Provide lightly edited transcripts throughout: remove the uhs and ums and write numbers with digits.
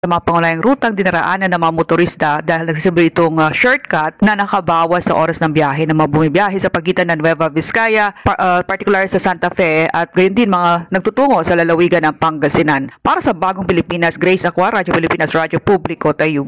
sa mga pangunahing rutang dinaraanan ng mga motorista dahil nagsisilbi itong shortcut na nakabawas sa oras ng biyahe ng mga bumibiyahe sa pagitan ng Nueva Vizcaya, particular sa Santa Fe at gayon din mga nagtutungo sa lalawigan ng Pangasinan. Para sa Bagong Pilipinas, Grace Acquar, Radyo Pilipinas, Radyo Publiko, Tayug.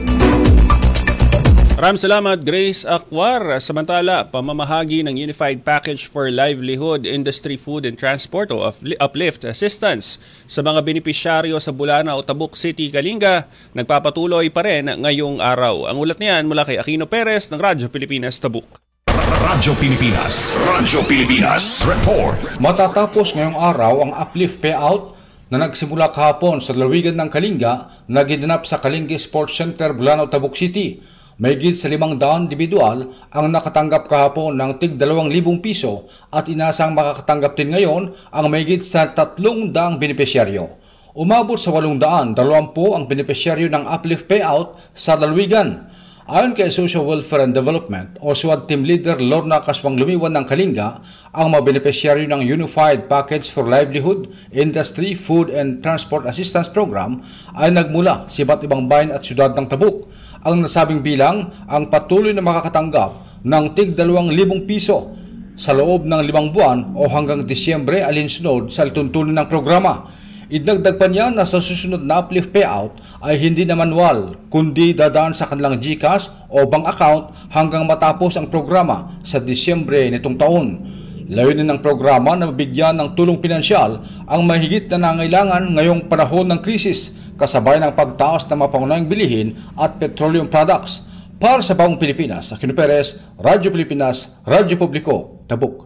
Maraming salamat, Grace Acquar. Samantala, pamamahagi ng Unified Package for Livelihood, Industry, Food and Transport o Uplift Assistance sa mga benepisyaryo sa Bulana o Tabuk City, Kalinga, nagpapatuloy pa rin ngayong araw. Ang ulat niyan mula kay Aquino Perez ng Radyo Pilipinas, Tabuk. Radyo Pilipinas Report. Matatapos ngayong araw ang uplift payout na nagsimula kahapon sa lalawigan ng Kalinga na ginanap sa Kalinga Sports Center, Bulana, Tabuk City. Mahigit sa 500 individual ang nakatanggap kahapon ng tig 2,000 piso at inasang makakatanggap din ngayon ang mahigit sa 300 benepisyaryo. Umabot sa 820 ang benepisyaryo ng uplift payout sa lalawigan. Ayon kay Social Welfare and Development o SWAD Team Leader Lorna Kaswang Lumiwan ng Kalinga, ang mga benepisyaryo ng Unified Package for Livelihood, Industry, Food and Transport Assistance Program ay nagmula sa iba't ibang bayan at syudad ng Tabuk. Ang nasabing bilang ang patuloy na makakatanggap ng tig 2,000 piso sa loob ng 5 buwan o hanggang Disyembre alinsunod sa tuntunin ng programa. Idagdag pa niya na sa susunod na uplift payout ay hindi na manual kundi dadaan sa kanilang GCash o bank account hanggang matapos ang programa sa Disyembre nitong taon. Layunin ng programa na mabigyan ng tulong pinansyal ang mahigit na nangailangan ngayong panahon ng krisis kasabay ng pagtaas ng mga pangunahing bilihin at petroleum products. Para sa Bagong Pilipinas, Aquino Perez, Radyo Pilipinas, Radyo Publiko, Tabuk.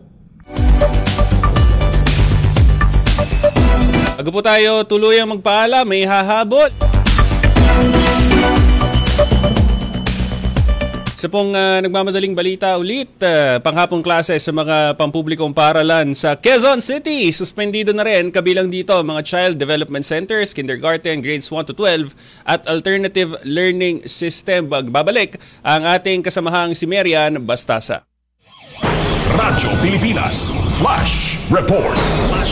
Bago po tayo tuluyang magpaalam, may hahabol. Sa pong nagmamadaling balita ulit, panghapong klase sa mga pampublikong paaralan sa Quezon City. Suspendido na rin kabilang dito mga Child Development Centers, Kindergarten, Grades 1 to 12 at Alternative Learning System. Babalik ang ating kasamahang si Marian Bastasa. Radyo Pilipinas Flash Report.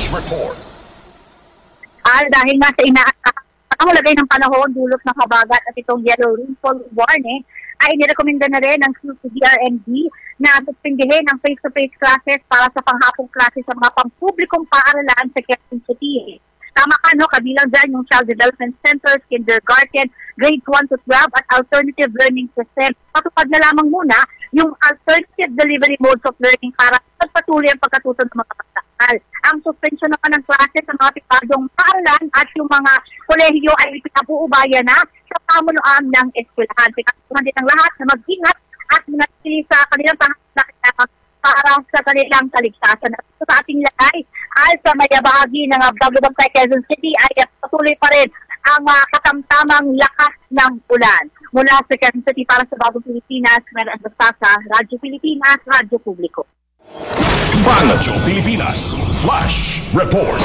Dahil nga sa ang lagay ng panahon, dulot ng habagat at itong yellow rainfall warning, ay nirekomenda na rin ng DRND na suspindihin ang face-to-face classes para sa panghapong klase sa mga pampublikong paaralan sa Quezon City. Tama ka, no? Kabilang dyan yung Child Development Centers, Kindergarten, Grades 1 to 12 at Alternative Learning System. Patupad na lamang muna yung alternative delivery modes of learning para pagpatuloy ang pagkatuto ng mga pagkakal. Ang suspension naman ng klase sa mga pribadong paaralan at yung mga kolehiyo ay pinabuubayan na sa pamunuan ng eskwelahan. Pinatuhan din ang lahat na mag-ingat at manatili sa kanilang pangangailangan para sa kanilang kaligtasan. At sa ating lagay ay sa may bahagi ng Baglubang kay Quezon City ay patuloy pa rin ang katamtamang lakas ng ulan. Mula sa Quezon City para sa Bagong Pilipinas, Marian Bastasa, Radyo Pilipinas, Radyo Publiko. Radyo Pilipinas Flash Report.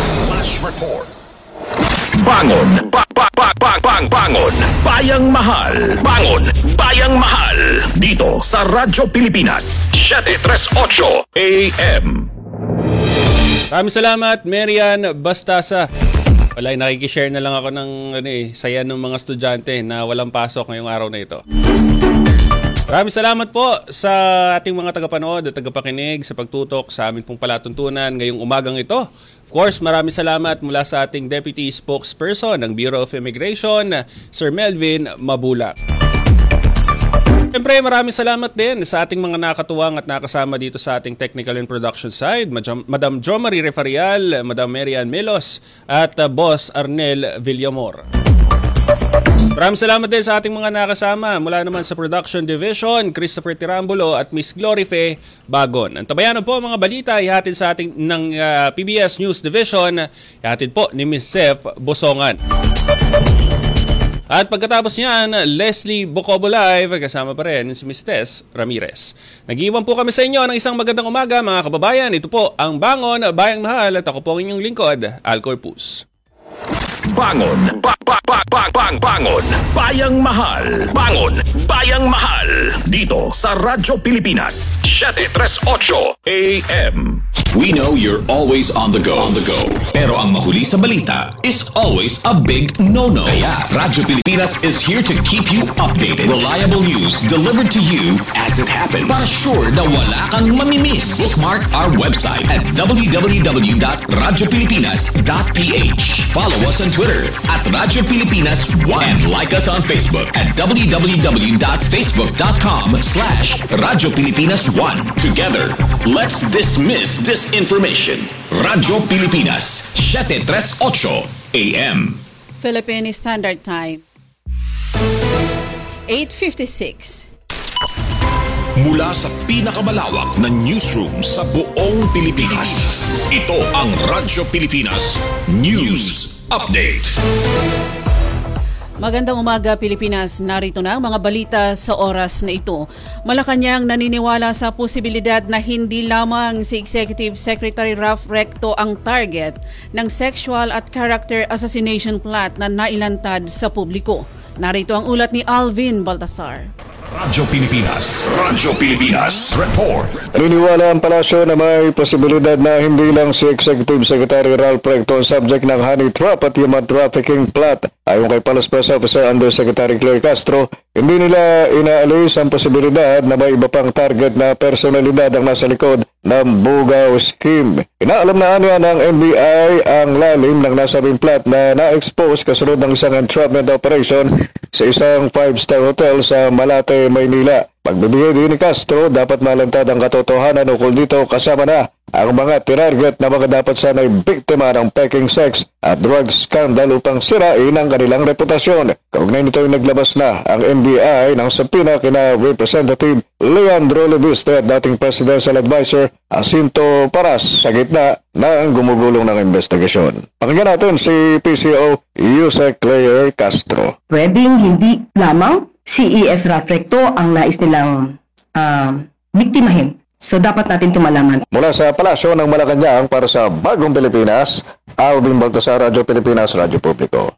Bangon. Bangon. Bayang Mahal. Bangon. Bayang Mahal. Dito sa Radyo Pilipinas 738 AM. Maraming salamat, Marian Bastasa. Wala, nakikishare na lang ako ng saya ng mga estudyante na walang pasok ngayong araw na ito. Maraming salamat po sa ating mga tagapanood at tagapakinig sa pagtutok sa aming pong palatuntunan ngayong umagang ito. Of course, maraming salamat mula sa ating Deputy Spokesperson ng Bureau of Immigration, Sir Melvin Mabulak. Siyempre, maraming salamat din sa ating mga nakatuwang at nakasama dito sa ating technical and production side, Madam Jo Marie Refarial, Madam Marian Melos at Boss Arnel Villamor. Maraming salamat din sa ating mga nakasama mula naman sa Production Division, Christopher Tirambulo at Miss Glorife Bagon. Ang tabayanan po mga balita ihatid sa ating ng PBS News Division, ihatid po ni Miss Sef Bosongan. At pagkatapos niyan, Leslie Bocobo Live, kasama pa rin si Miss Tess Ramirez. Nag-iwan po kami sa inyo ng isang magandang umaga mga kababayan. Ito po ang Bangon, Bayang Mahal at ako po ang inyong lingkod, Al Corpus. Bangon. Bangon. Bayang Mahal. Bangon. Bayang Mahal. Dito sa Radyo Pilipinas 738 AM. We know you're always on the go. Pero ang mahuli sa balita is always a big no-no. Kaya Radyo Pilipinas is here to keep you updated. Reliable news delivered to you as it happens. Para sure na wala kang mamimiss. Bookmark our website at www.radiopilipinas.ph. Follow us on Twitter at Radyo Pilipinas 1 and like us on Facebook at www.facebook.com/Radyo Pilipinas 1. Together, let's dismiss disinformation. Radyo Pilipinas, 738 AM. Philippine Standard Time. 8:56. Mula sa pinakamalawak na newsroom sa buong Pilipinas, ito ang Radyo Pilipinas News Update. Magandang umaga Pilipinas, narito na ang mga balita sa oras na ito. Malacanang naniniwala sa posibilidad na hindi lamang si Executive Secretary Ralph Recto ang target ng sexual at character assassination plot na nailantad sa publiko. Narito ang ulat ni Alvin Baltasar. Radyo Pilipinas Report. Naniniwala ang palasyo na may posibilidad na hindi lang si Executive Secretary Ralph Recto ang subject ng honey trap at human trafficking plot. Ayon kay Palace Press Officer Undersecretary Claire Castro, hindi nila inaalis ang posibilidad na may iba pang target na personalidad ang nasa likod ng bugaw scheme. Inaalam na niya ng NBI ang lalim ng nasabing plot na na-expose kasunod ng isang entrapment operation sa isang 5-star hotel sa Malate, Maynila. Pagbibigay din ni Castro, dapat malantad ang katotohanan ukol dito kasama na ang mga tinarget na mga dapat sana'y biktima ng peking sex at drug scandal upang sirain ang kanilang reputasyon. Kaugnay nito ay naglabas na ang NBI ng subpoena kina Representative Leandro Leviste at dating Presidential Advisor Jacinto Paras sa gitna ng gumugulong ng investigasyon. Pakinggan natin si PCO Yusek Claire Castro. Pwedeng hindi lamang si ES Ralph Recto ang nais nilang biktimahin. So dapat natin ito malaman. Mula sa Palasyo ng Malacanang para sa Bagong Pilipinas, Alvin Baltasar, Radyo Pilipinas, Radyo Publiko.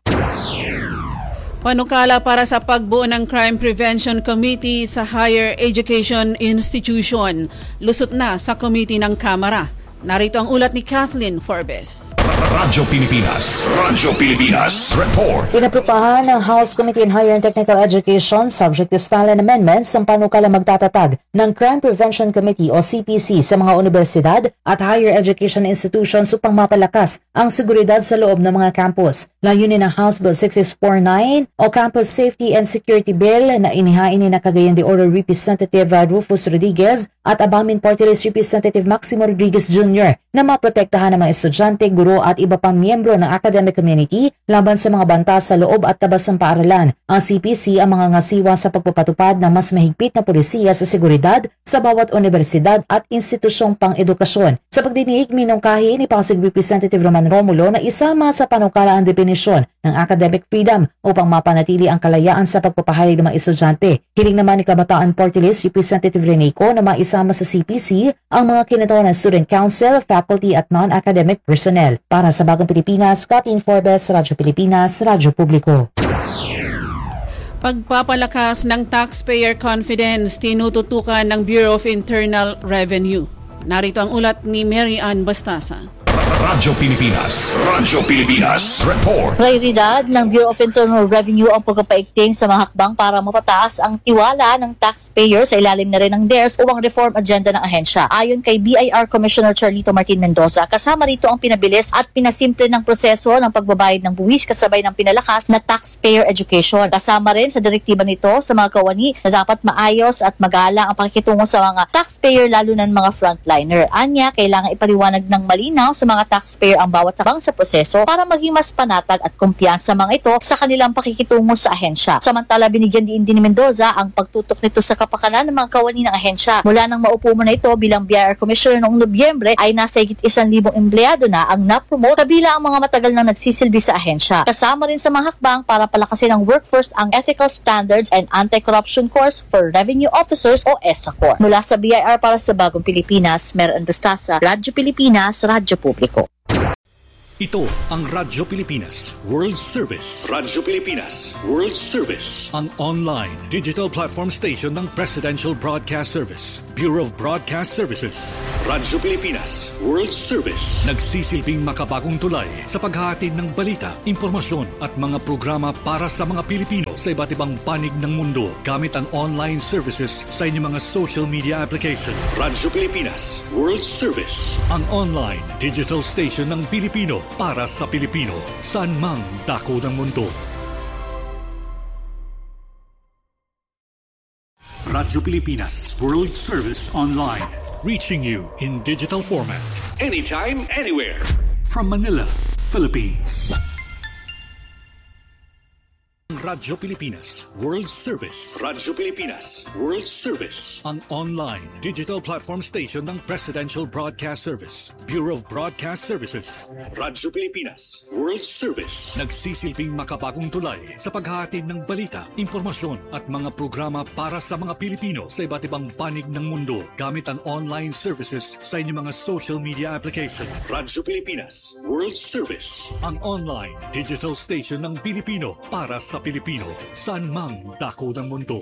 Panukala para sa pagbuo ng Crime Prevention Committee sa Higher Education Institution. Lusot na sa committee ng Kamara. Narito ang ulat ni Kathleen Forbes. Radyo Pilipinas Report. Inaprupahan ng House Committee on Higher and Technical Education subject to Stalin Amendments ang panukala magtatatag ng Crime Prevention Committee o CPC sa mga universidad at higher education institutions upang mapalakas ang seguridad sa loob ng mga campus. Layunin ng House Bill 6649 o Campus Safety and Security Bill na inihain ni Cagayan de Oro Representative Rufus Rodriguez at Abamin Party List Representative Maximo Rodriguez Jr. na maprotektahan ng mga estudyante, guro at iba pang miyembro ng academic community laban sa mga banta sa loob at tabas ng paaralan. Ang CPC ang mga ngasiwa sa pagpapatupad ng mas mahigpit na polisiya sa seguridad sa bawat universidad at institusyong pang-edukasyon. Sa pagdinig, minungkahi ni Pasig Representative Roman Romulo na isama sa panukala ang definisyon ng academic freedom upang mapanatili ang kalayaan sa pagpapahayag ng mga estudyante. Hiling naman ni Kabataan Party List Representative Reneco na maisama sa CPC ang mga kinatawan ng Student Council, faculty at non-academic personnel. Para sa Bagong Pilipinas, Kathleen Forbes, Radyo Pilipinas, Radyo Publiko. Pagpapalakas ng taxpayer confidence tinututukan ng Bureau of Internal Revenue. Narito ang ulat ni Mary Ann Bastasa. Radyo Pilipinas Report. Prioridad ng Bureau of Internal Revenue ang pagpapaigting sa mga hakbang para mapataas ang tiwala ng taxpayer sa ilalim na rin ng DERS o ang reform agenda ng ahensya. Ayon kay BIR Commissioner Charlito Martin Mendoza, kasama rito ang pinabilis at pinasimple ng proseso ng pagbabayad ng buwis kasabay ng pinalakas na taxpayer education. Kasama rin sa direktiba nito sa mga kawani na dapat maayos at magalang ang pakikitungo sa mga taxpayer lalo na ng mga frontliner. Anya, kailangan ipaliwanag ng malinaw sa mga taxpayer ang bawat hakbang sa proseso para maging mas panatag at kumpiyansa mga ito sa kanilang pakikitungo sa ahensya. Samantala, binigyan din ni Mendoza ang pagtutok nito sa kapakanan ng mga kawani ng ahensya. Mula nang maupo mo na ito bilang BIR Commissioner noong Nobyembre ay nasa higit 1,000 empleyado na ang na-promote kabila ang mga matagal nang nagsisilbi sa ahensya. Kasama rin sa mga hakbang para palakasin ang workforce ang Ethical Standards and Anti-Corruption Course for Revenue Officers o ESACOR. Mula sa BIR para sa Bagong Pilipinas, Mary Ann Bastasa, Radyo Pilipinas, Radyo Publiko. Ito ang Radyo Pilipinas World Service. Radyo Pilipinas World Service. Ang online digital platform station ng Presidential Broadcast Service, Bureau of Broadcast Services. Radyo Pilipinas World Service. Nagsisilbing makabagong tulay sa paghahatid ng balita, impormasyon at mga programa para sa mga Pilipino sa iba't ibang panig ng mundo gamit ang online services sa inyong mga social media application. Radyo Pilipinas World Service. Ang online digital station ng Pilipino para sa Pilipino, saan mang dako ng mundo. Radyo Pilipinas World Service Online, reaching you in digital format, anytime, anywhere. From Manila, Philippines. Radyo Pilipinas World Service. Radyo Pilipinas World Service. Ang online digital platform station ng Presidential Broadcast Service, Bureau of Broadcast Services. Radyo Pilipinas World Service. Nagsisilbing makabagong tulay sa paghahatid ng balita, impormasyon at mga programa para sa mga Pilipino sa iba't ibang panig ng mundo gamit ang online services sa inyong mga social media application. Radyo Pilipinas World Service. Ang online digital station ng Pilipino para sa Pilipino, saan mang dako ng mundo.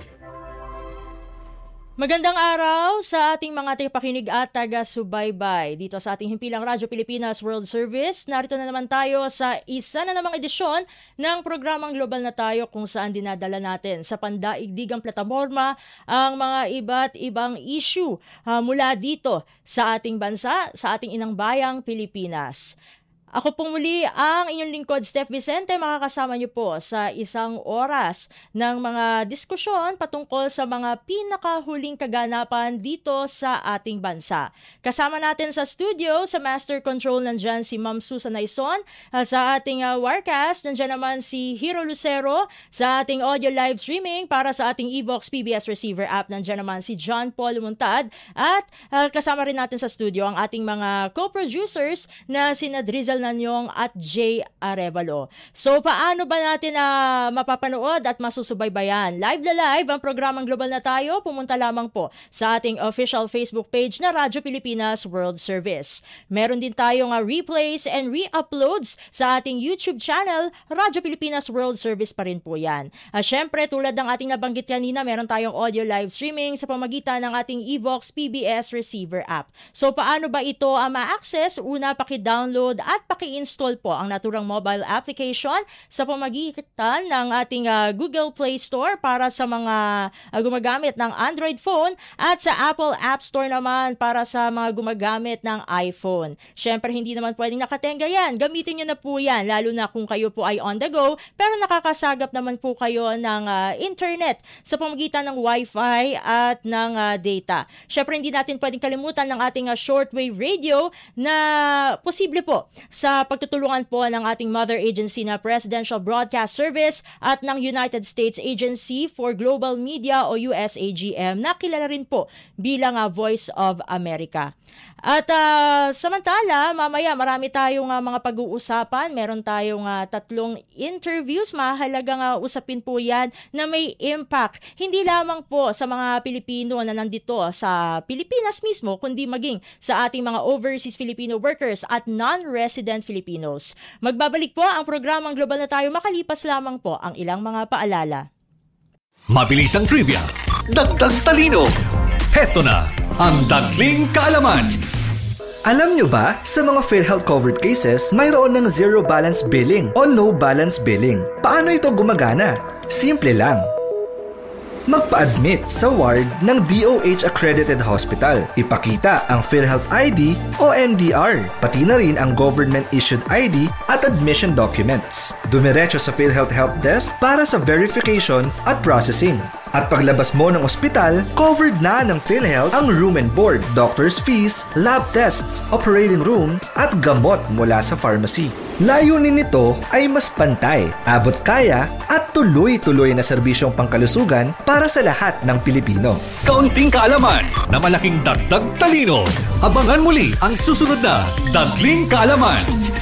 Magandang araw sa ating mga tagapakinig at taga-subaybay dito sa ating himpilang Radyo Pilipinas World Service. Narito na naman tayo sa isa na namang edisyon ng programang Global na Tayo kung saan dinadala natin sa pandaigdigang plataforma ang mga iba't ibang issue mula dito sa ating bansa, sa ating inang bayang Pilipinas. Ako pong muli ang inyong lingkod, Steph Vicente, makakasama niyo po sa isang oras ng mga diskusyon patungkol sa mga pinakahuling kaganapan dito sa ating bansa. Kasama natin sa studio, sa Master Control, nandyan si Ma'am Susan Naison. Sa ating Warcast, nandyan naman si Hiro Lucero. Sa ating audio live streaming para sa ating Evox PBS Receiver app, nandyan naman si John Paul Muntad. At kasama rin natin sa studio ang ating mga co-producers na sina Drizzle Nanyong at Jay Arevalo. So paano ba natin mapapanood at masusubaybayan? Live na live ang programang Global na Tayo. Pumunta lamang po sa ating official Facebook page na Radyo Pilipinas World Service. Meron din tayong replays and re-uploads sa ating YouTube channel, Radyo Pilipinas World Service pa rin po yan. Syempre, tulad ng ating nabanggit kanina, meron tayong audio live streaming sa pamagitan ng ating Evox PBS Receiver app. So paano ba ito ma-access? Una, paki-download at paki-install po ang naturang mobile application sa pamagitan ng ating Google Play Store para sa mga gumagamit ng Android phone at sa Apple App Store naman para sa mga gumagamit ng iPhone. Syempre, hindi naman pwedeng nakatenga yan. Gamitin nyo na po yan, lalo na kung kayo po ay on the go, pero nakakasagap naman po kayo ng internet sa pamagitan ng Wi-Fi at ng data. Syempre, hindi natin pwedeng kalimutan ng ating shortwave radio na posible po sa pagtutulungan po ng ating mother agency na Presidential Broadcast Service at ng United States Agency for Global Media o USAGM na kilala rin po bilang Voice of America. At samantala, mamaya marami tayong mga pag-uusapan. Meron tayong 3 interviews. Mahalagang usapin po yan na may impact. Hindi lamang po sa mga Pilipino na nandito sa Pilipinas mismo, kundi maging sa ating mga overseas Filipino workers at non-resident Filipinos. Magbabalik po ang programang Global na Tayo makalipas lamang po ang ilang mga paalala. Mabilis ang trivia, dagdag talino. Heto na ang Dagling Kaalaman. Alam nyo ba, sa mga PhilHealth covered cases, mayroon ng zero balance billing o no balance billing. Paano ito gumagana? Simple lang. Magpa-admit sa ward ng DOH accredited hospital. Ipakita ang PhilHealth ID o MDR, pati na rin ang government issued ID at admission documents. Dumiretso sa PhilHealth Help Desk para sa verification at processing. At paglabas mo ng ospital, covered na ng PhilHealth ang room and board, doctor's fees, lab tests, operating room, at gamot mula sa pharmacy. Layunin nito ay mas pantay, abot kaya, at tuloy-tuloy na serbisyong pangkalusugan para sa lahat ng Pilipino. Kaunting kaalaman na malaking dagdag talino. Abangan muli ang susunod na Dagling Kaalaman.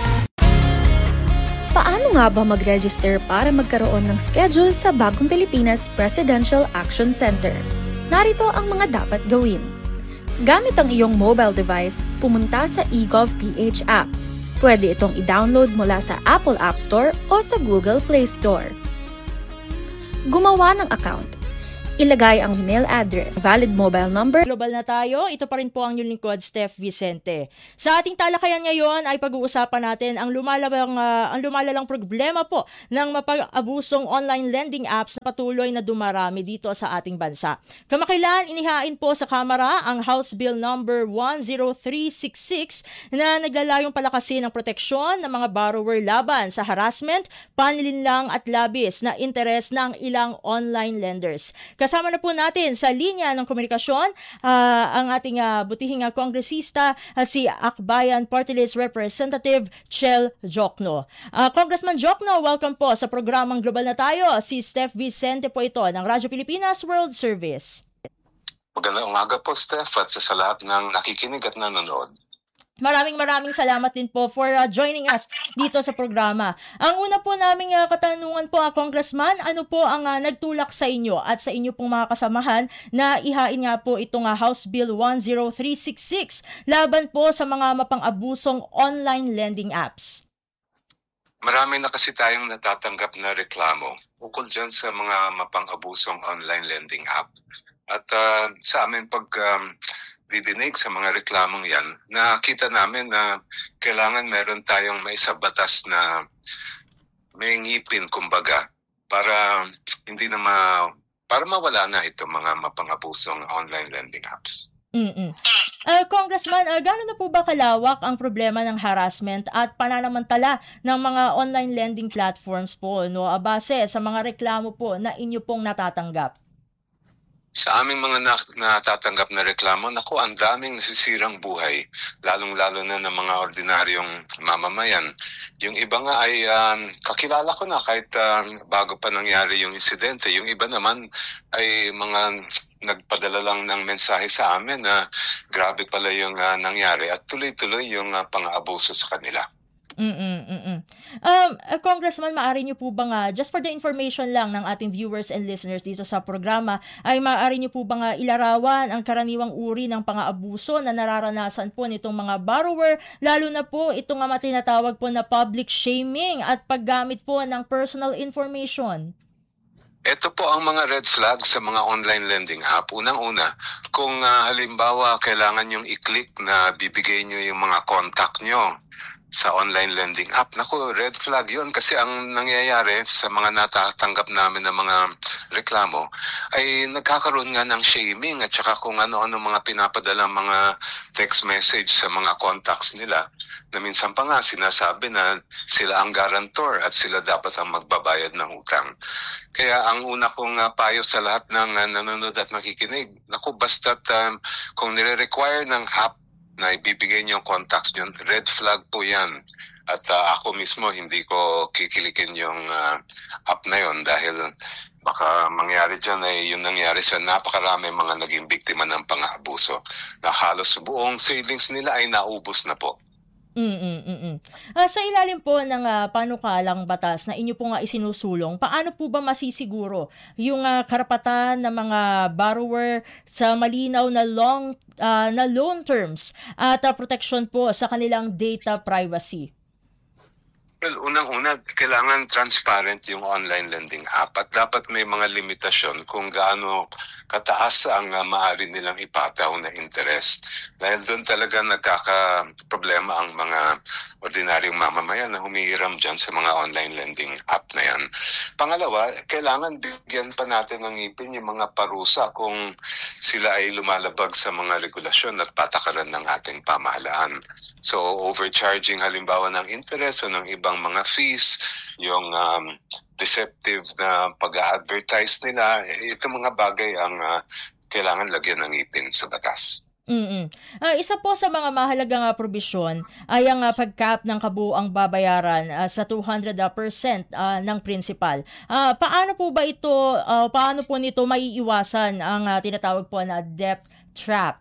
Paano nga ba mag-register para magkaroon ng schedule sa Bagong Pilipinas Presidential Action Center? Narito ang mga dapat gawin. Gamit ang iyong mobile device, pumunta sa eGov PH app. Pwede itong i-download mula sa Apple App Store o sa Google Play Store. Gumawa ng account. Ilagay ang email address, valid mobile number. Global na tayo, ito pa rin po ang inyong lingkod, Steph Vicente. Sa ating talakayan ngayon ay pag-uusapan natin ang lumalalang problema po ng mapag-abusong online lending apps na patuloy na dumarami dito sa ating bansa. Kamakailan, inihain po sa Kamara ang House Bill number 10366 na naglalayong palakasin ang proteksyon ng mga borrower laban sa harassment, panlilinlang at labis na interes ng ilang online lenders. Kasama na po natin sa linya ng komunikasyon ang ating butihing kongresista si Akbayan Party List Representative Chel Jokno. Congressman Jokno, welcome po sa programang Global na Tayo. Si Steph Vicente po ito ng Radyo Pilipinas World Service. Magandang umaga po, Steph, at sa lahat ng nakikinig at nanonood. Maraming salamat din po for joining us dito sa programa. Ang una po naming katanungan po, Congressman, ano po ang nagtulak sa inyo at sa inyo pong mga kasamahan na ihain nga po itong House Bill 10366 laban po sa mga mapang-abusong online lending apps? Marami na kasi tayong natatanggap na reklamo ukol dyan sa mga mapang-abusong online lending app. At sa amin didinig sa mga reklamong yan, nakita namin na kailangan meron tayong maisabatas na may ngipin, kumbaga, para hindi na para mawala na itong mga mapang-abusong online lending apps. Congressman, gano'n na po ba kalawak ang problema ng harassment at pananamantala ng mga online lending platforms po, no, base sa mga reklamo po na inyo pong natatanggap? Sa aming mga natatanggap na reklamo, naku, ang daming nasisirang buhay, lalong-lalo na ng mga ordinaryong mamamayan. Yung iba nga ay kakilala ko na kahit bago pa nangyari yung insidente. Yung iba naman ay mga nagpadala lang ng mensahe sa amin na grabe pala yung nangyari at tuloy-tuloy yung pang-aabuso sa kanila. Congressman, maaari niyo po bang, just for the information lang ng ating viewers and listeners dito sa programa, ay maaari niyo po bang ilarawan ang karaniwang uri ng pang-aabuso na nararanasan po nitong mga borrower, lalo na po itong tinatawag po na public shaming at paggamit po ng personal information? Ito po ang mga red flags sa mga online lending app. Unang-una, kung halimbawa kailangan yung i-click na bibigay nyo yung mga contact nyo sa online lending app, naku, red flag yun kasi ang nangyayari sa mga natatanggap namin ng mga reklamo ay nagkakaroon nga ng shaming at saka kung ano-ano mga pinapadalang mga text message sa mga contacts nila na minsan pa nga sinasabi na sila ang guarantor at sila dapat ang magbabayad ng utang. Kaya ang una kong payo sa lahat ng nanonood at nakikinig, naku, basta't kung nire-require ng app na ibibigay niyo yung contacts niyo, red flag po yan. At ako mismo hindi ko kikilikin yung app na yon dahil baka mangyari dyan ay yung nangyari sa napakarami mga naging biktima ng pang-aabuso na halos buong savings nila ay naubos na po. Sa ilalim po ng panukalang batas na inyo po nga isinusulong, paano po ba masisiguro yung karapatan ng mga borrower sa malinaw na loan terms at protection po sa kanilang data privacy? Well, unang-una, kailangan transparent yung online lending app at dapat may mga limitasyon kung gaano kataas ang maaari nilang ipataw na interest. Dahil doon talaga nagkaka-problema ang mga ordinaryong mamamayan na humihiram dyan sa mga online lending app na yan. Pangalawa, kailangan bigyan pa natin ng ngipin yung mga parusa kung sila ay lumalabag sa mga regulasyon at patakaran ng ating pamahalaan. So, overcharging halimbawa ng interest o ng ibang mga fees, yung deceptive na pag-a-advertise nila, ito mga bagay ang kailangan lagyan ng ngipin sa batas. Isa po sa mga mahalagang probisyon ay ang pag-cap ng kabuuang babayaran sa 200% ng principal. Paano po ba ito, paano po nito maiiwasan ang tinatawag po na debt trap?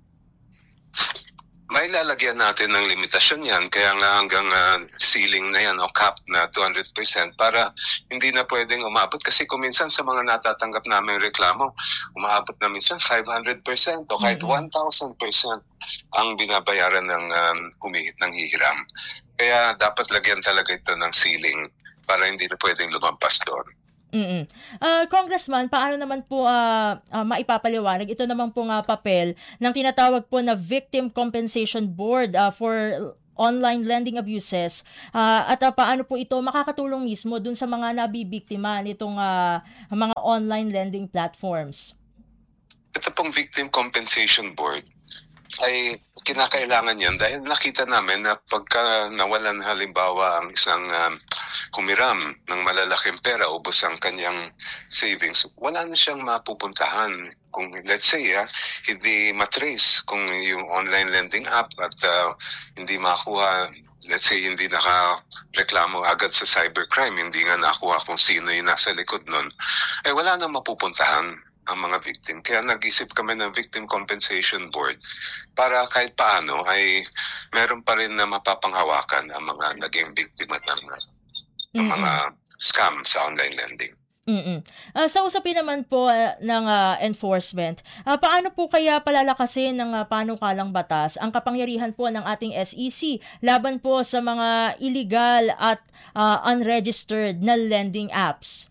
May lalagyan natin ng limitasyon yan, kaya nga hanggang ceiling na yan o cap na 200% para hindi na pwedeng umabot. Kasi kung minsan sa mga natatanggap namin reklamo, umabot na minsan 500% o kahit 1,000%. ang binabayaran ng ng hihiram. Kaya dapat lagyan talaga ito ng ceiling para hindi na pwedeng lumampas doon. Congressman, paano naman po maipapaliwanag ito naman pong papel ng tinatawag po na Victim Compensation Board for online lending abuses at paano po ito makakatulong mismo dun sa mga nabibiktima nitong mga online lending platforms? Ito pong Victim Compensation Board ay kinakailangan yan dahil nakita namin na pagka nawalan halimbawa ang isang humiram ng malalaking pera, ubos ang kanyang savings, wala na siyang mapupuntahan. Kung let's say hindi matrace kung yung online lending app at hindi makuha, let's say hindi nakareklamo agad sa cybercrime, hindi nga nakuha kung sino yung nasa likod nun, ay wala nang mapupuntahan ang mga victim. Kaya nag-isip kami ng Victim Compensation Board para kahit paano ay meron pa rin na mapapanghawakan ang mga naging biktima ng mga scam sa online lending. Sa usapin naman po ng enforcement, paano po kaya palalakasin ng panukalang batas ang kapangyarihan po ng ating SEC laban po sa mga illegal at unregistered na lending apps?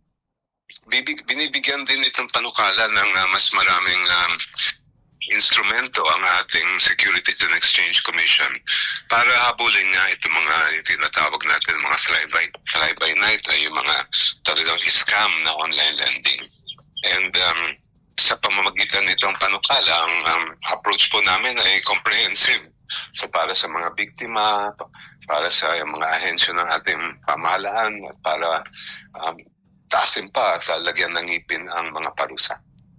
Binibigyan din itong panukala ng mas maraming instrumento ang ating Securities and Exchange Commission para habulin nga itong mga tinatawag natin mga fly-by-night ay yung mga talagang scam na online lending. And sa pamamagitan nitong panukala, ang approach po namin ay comprehensive. So para sa mga biktima, para sa mga ahensya ng ating pamahalaan at para taasin pa at lagyan ng ngipin ang mga parusa.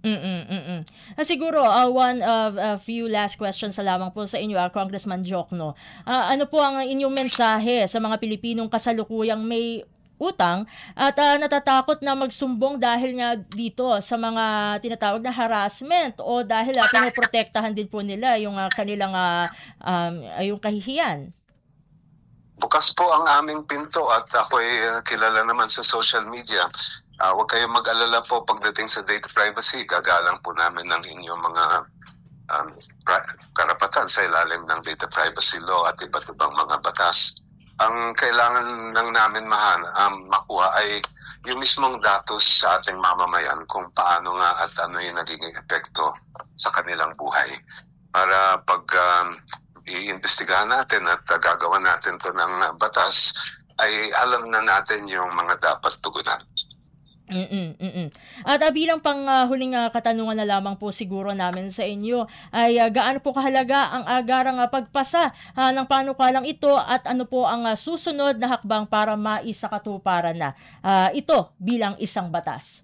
Siguro, one of a few last questions lamang po sa inyo, Congressman Diokno. Ano po ang inyong mensahe sa mga Pilipinong kasalukuyang may utang at natatakot na magsumbong dahil nga dito sa mga tinatawag na harassment o dahil pinoprotektahan din po nila yung kanilang yung kahihiyan? Bukas po ang aming pinto at ako'y kilala naman sa social media. Huwag kayong mag-alala po pagdating sa data privacy. Gagalang po namin ng inyong mga karapatan sa ilalim ng data privacy law at iba't ibang mga batas. Ang kailangan lang namin makuha ay yung mismong datos sa ating mamamayan kung paano nga at ano yung nagiging epekto sa kanilang buhay. Para pag iimbestigahan natin at gagawa natin to ng batas, ay alam na natin yung mga dapat tugunan. At bilang huling katanungan na lamang po siguro namin sa inyo ay gaano po kahalaga ang agarang pagpasa ng panukalang ito at ano po ang susunod na hakbang para maisakatuparan na ito bilang isang batas?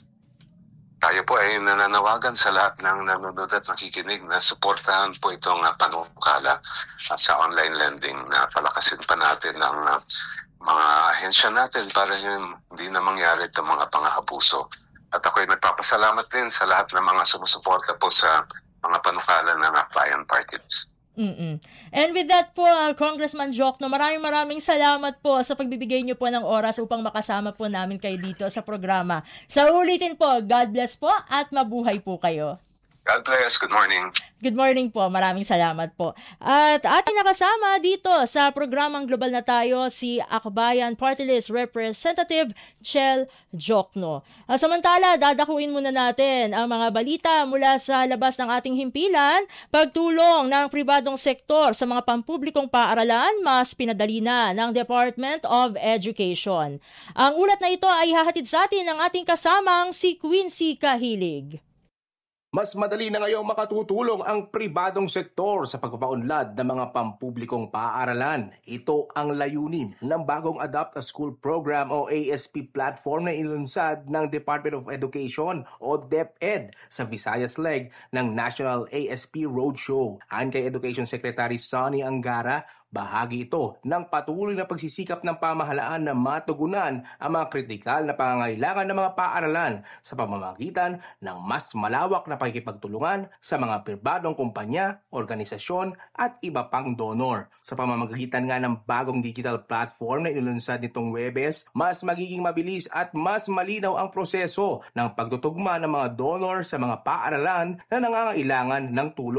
Tayo po ay nananawagan sa lahat ng nanonood at nakikinig na suportahan po itong panukala sa online lending na palakasin pa natin ang mga ahensya natin para hindi na mangyari itong mga pang-aabuso. At ako ay nagpapasalamat din sa lahat ng mga sumusuporta po sa mga panukala ng Bayan Party List. And with that po, Congressman Diokno, maraming salamat po sa pagbibigay niyo po ng oras upang makasama po namin kayo dito sa programa. Sa ulitin po, God bless po at mabuhay po kayo. God bless. Good morning. Good morning po. Maraming salamat po. At ating nakasama dito sa programang Global na Tayo si Akbayan Party List Representative Chel Diokno. Samantala, dadakuin muna natin ang mga balita mula sa labas ng ating himpilan. Pagtulong ng pribadong sektor sa mga pampublikong paaralan, mas pinadali na ng Department of Education. Ang ulat na ito ay hahatid sa atin ng ating kasamang si Quincy Kahilig. Mas madali na ngayong makatutulong ang pribadong sektor sa pagpapaunlad ng mga pampublikong paaralan. Ito ang layunin ng bagong Adopt a School Program o ASP platform na ilunsad ng Department of Education o DepEd sa Visayas leg ng National ASP Roadshow. Ayon kay Education Secretary Sonny Angara, bahagi ito ng patuloy na pagsisikap ng pamahalaan na matugunan ang mga kritikal na pangangailangan ng mga paaralan sa pamamagitan ng mas malawak na pakikipagtulungan sa mga pribadong kumpanya, organisasyon at iba pang donor. Sa pamamagitan nga ng bagong digital platform na inilunsad nitong Huwebes, mas magiging mabilis at mas malinaw ang proseso ng pagtutugma ng mga donor sa mga paaralan na nangangailangan ng tulong.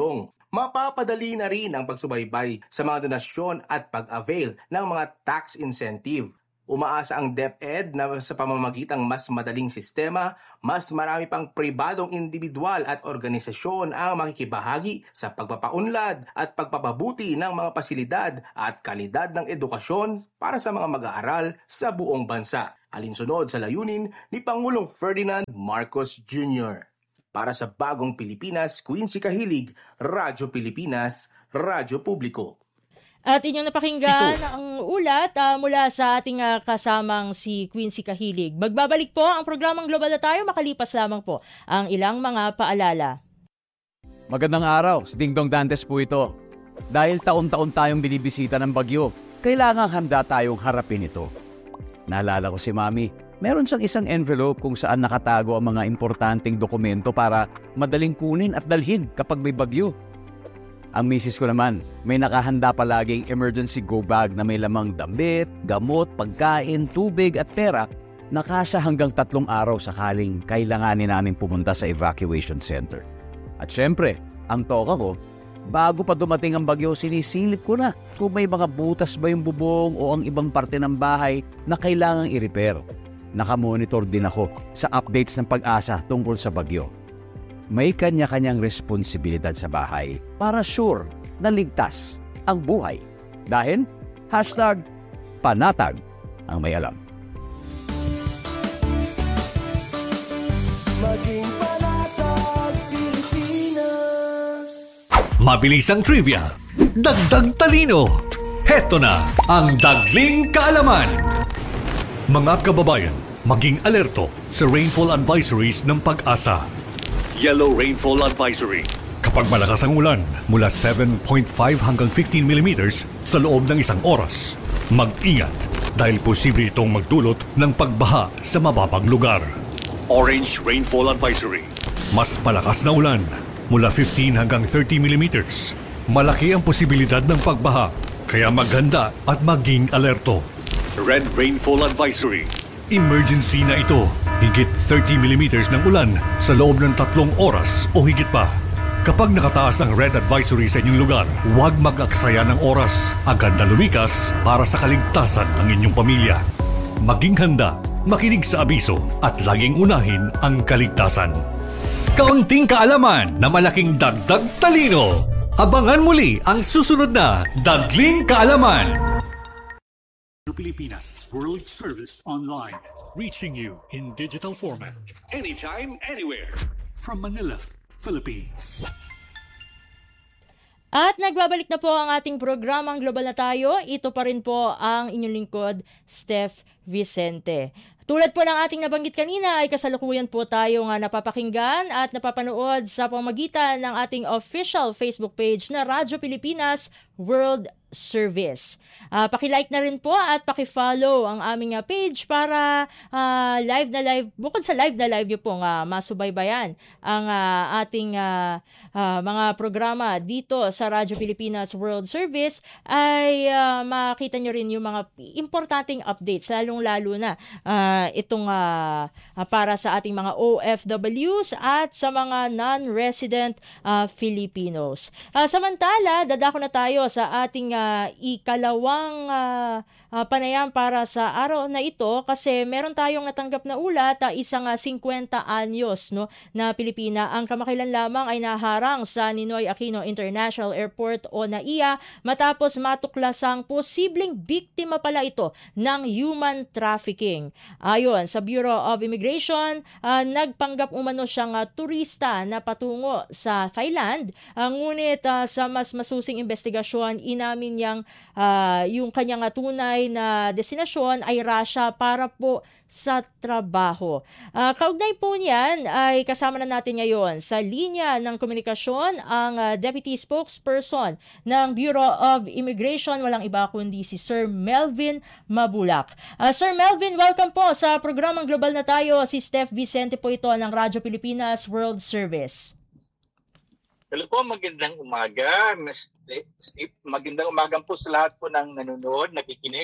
Mapapadali na rin ang pagsubaybay sa mga donasyon at pag-avail ng mga tax incentive. Umaasa ang DepEd na sa pamamagitan mas madaling sistema, mas marami pang pribadong individual at organisasyon ang makikibahagi sa pagpapaunlad at pagpapabuti ng mga pasilidad at kalidad ng edukasyon para sa mga mag-aaral sa buong bansa. Alinsunod sa layunin ni Pangulong Ferdinand Marcos Jr. Para sa Bagong Pilipinas, Quincy Kahilig, Radyo Pilipinas, Radyo Publiko. At inyong napakinggan ang ulat mula sa ating kasamang si Quincy Kahilig. Magbabalik po ang programang Global na Tayo, makalipas lamang po ang ilang mga paalala. Magandang araw, si Dingdong Dantes po ito. Dahil taon-taon tayong binibisita ng bagyo, kailangang handa tayong harapin ito. Naalala ko si Mami, meron siyang isang envelope kung saan nakatago ang mga importanteng dokumento para madaling kunin at dalhin kapag may bagyo. Ang misis ko naman, may nakahanda palaging emergency go bag na may lamang damit, gamot, pagkain, tubig at pera na kasya hanggang 3 araw sakaling kailanganin namin pumunta sa evacuation center. At syempre, ang toka ko, bago pa dumating ang bagyo, sinisilip ko na kung may mga butas ba yung bubong o ang ibang parte ng bahay na kailangang i-repair. Nakamonitor din ako sa updates ng Pag-asa tungkol sa bagyo. May kanya-kanyang responsibilidad sa bahay para sure na ligtas ang buhay. Dahil #panatag ang may alam. Maging panatag Pilipinas. Mabilis ang trivia, dagdag talino. Heto na ang Dagling Kaalaman. Mga kababayan, maging alerto sa rainfall advisories ng Pag-asa. Yellow Rainfall Advisory. Kapag malakas ang ulan, mula 7.5 hanggang 15 millimeters sa loob ng 1 oras. Mag-ingat dahil posible itong magdulot ng pagbaha sa mababang lugar. Orange Rainfall Advisory. Mas malakas na ulan, mula 15 hanggang 30 millimeters. Malaki ang posibilidad ng pagbaha, kaya maghanda at maging alerto. Red Rainfall Advisory. Emergency na ito. Higit 30 millimeters ng ulan sa loob ng 3 oras o higit pa. Kapag nakataas ang red advisory sa inyong lugar, huwag mag-aksaya ng oras. Agad na lumikas para sa kaligtasan ng inyong pamilya. Maging handa, makinig sa abiso at laging unahin ang kaligtasan. Kaunting kaalaman na malaking dagdag talino. Abangan muli ang susunod na Dagling Kaalaman. Pilipinas World Service Online, reaching you in digital format, anytime, anywhere, from Manila, Philippines. At nagbabalik na po ang ating programang Global na Tayo. Ito pa rin po ang inyong lingkod, Steph Vicente. Tulad po ng ating nabanggit kanina ay kasalukuyan po tayo nga napapakinggan at napapanood sa pamamagitan ng ating official Facebook page na Radyo Pilipinas World Service. Paki-like na rin po at paki-follow ang aming page para live na live, bukod sa live na live nyo pong masubaybayan ang ating mga programa dito sa Radyo Pilipinas World Service, ay makita nyo rin yung mga importanteng updates, lalong-lalo na itong para sa ating mga OFWs at sa mga non-resident Filipinos. Samantala, dadako na tayo sa ating ikalawang panayam para sa araw na ito kasi meron tayong natanggap na ulat, isang 50 anyos na Pilipina ang kamakailan lamang ay naharang sa Ninoy Aquino International Airport o NAIA matapos matuklasang posibleng biktima pala ito ng human trafficking. Ayon sa Bureau of Immigration, nagpanggap umano siyang turista na patungo sa Thailand, ngunit sa mas masusing investigasyon, inamin niyang yung kanyang tunay na destinasyon ay Russia para po sa trabaho. Kaugnay po niyan ay kasama na natin ngayon sa linya ng komunikasyon ang Deputy Spokesperson ng Bureau of Immigration, walang iba kundi si Sir Melvin Mabulak. Sir Melvin, welcome po sa programang Global na Tayo. Si Steph Vicente po ito ng Radyo Pilipinas World Service. Hello po, magandang umaga. Magandang umaga po sa lahat po ng nanonood, nakikinig.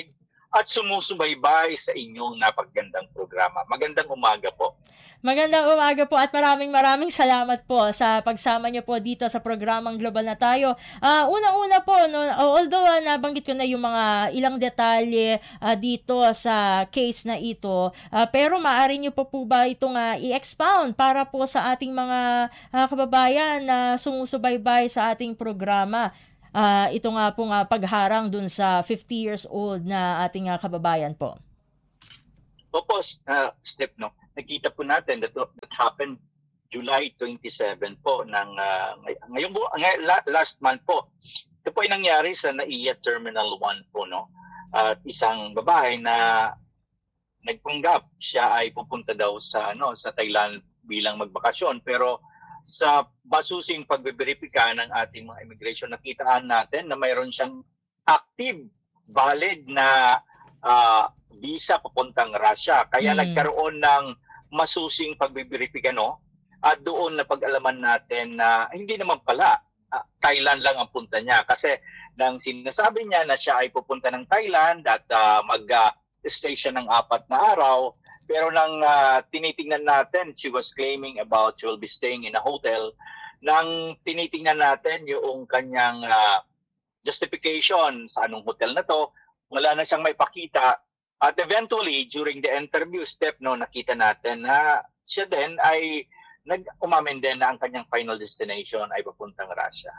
at sumusubaybay sa inyong napagandang programa. Magandang umaga po. Magandang umaga po at maraming salamat po sa pagsama niyo po dito sa programang Global na Tayo. Unang-una po, no, although nabanggit ko na yung mga ilang detalye dito sa case na ito, pero maaari niyo po ba itong i-expound para po sa ating mga kababayan na sumusubaybay sa ating programa? Ito nga pong pagharang dun sa 50 years old na ating kababayan po. Opo, Steph, no? Nakita po natin that happened July 27 po ng last month po. Ito po ay nangyari sa NAIA Terminal 1 po, no? At isang babae na nagpanggap siya ay pupunta daw sa Thailand bilang magbakasyon, pero sa basusing pagbeberipika ng ating mga immigration, nakitaan natin na mayroon siyang active, valid na visa papuntang Russia. Kaya nagkaroon ng masusing pagbeberipika, no? At doon na pag-alaman natin na hindi naman pala Thailand lang ang punta niya. Kasi nang sinasabi niya na siya ay pupunta ng Thailand at mag-stay siya ng 4 na araw, pero nang tinitingnan natin, she was claiming about she will be staying in a hotel. Nang tinitingnan natin yung kanyang justification sa anong hotel na to, wala na siyang maipakita. At eventually, during the interview step, no, nakita natin na siya din ay umamin din na ang kanyang final destination ay papuntang Russia.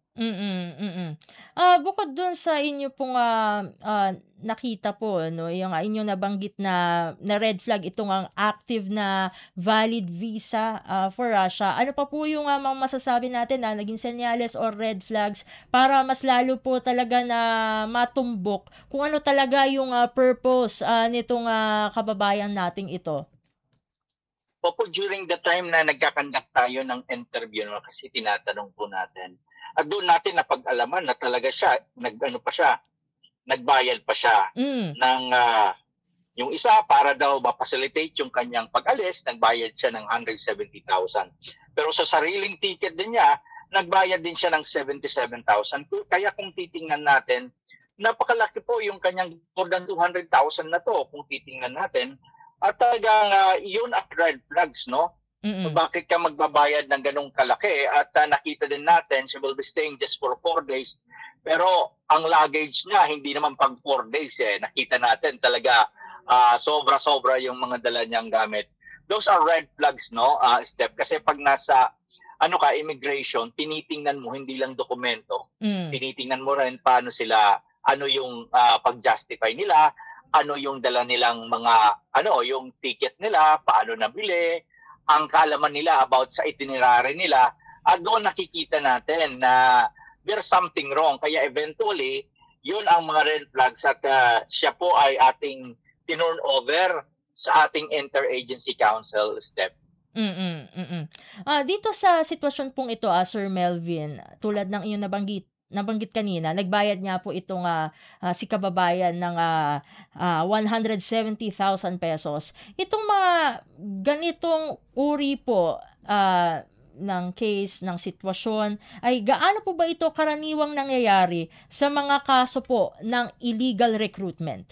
Bukod dun sa inyo pong nakita po, no, yung inyong nabanggit na red flag, itong ang active na valid visa for Russia, ano pa po yung mga masasabi natin na naging senyales or red flags para mas lalo po talaga na matumbok kung ano talaga yung purpose nitong kababayan nating ito? Opo, during the time na nagkakandak tayo ng interview, no, kasi tinatanong po natin, at doon natin napag-alaman na talaga siya, nagbayad pa siya ng yung isa para daw ma-facilitate yung kanyang pag-alis, nagbayad siya ng 170,000. Pero sa sariling ticket din niya, nagbayad din siya ng 77,000. Kaya kung titingnan natin, napakalaki po yung kanyang more than 200,000 na to kung titingnan natin. At talagang yun ang red flags, no? So bakit ka magbabayad ng ganong kalaki? At nakita din natin, she will be staying just for 4 days. Pero ang luggage niya, hindi naman pang 4 days eh. Nakita natin talaga sobra-sobra yung mga dala niyang gamit. Those are red flags, no, Steph? Kasi pag nasa immigration, tinitingnan mo hindi lang dokumento. Tinitingnan mo rin paano sila, ano yung pag-justify nila, ano yung dala nilang mga, yung ticket nila, paano nabili, ang kaalaman nila about sa itinerary nila, at doon nakikita natin na there's something wrong. Kaya eventually, yun ang mga red flags at siya po ay ating tinurn over sa ating interagency council step. Dito sa sitwasyon pong ito, Sir Melvin, tulad ng iyong nabanggit kanina, nagbayad nga po itong si kababayan ng 170,000 pesos. Itong mga ganitong uri po ng case, ng sitwasyon, ay gaano po ba ito karaniwang nangyayari sa mga kaso po ng illegal recruitment?